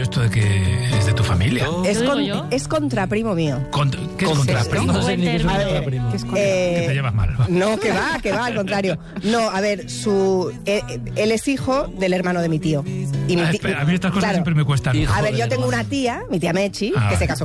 esto de que es de tu familia? Es contraprimo mío. ¿Qué es contraprimo? No sé ni qué es un A ver, contraprimo. Que te llevas mal. No, que va, al contrario. No, a ver, él es hijo del hermano de mi tío. Y Espera, a mí estas cosas siempre me cuestan. A ver, yo tengo una tía, mi tía Mechi, que se casó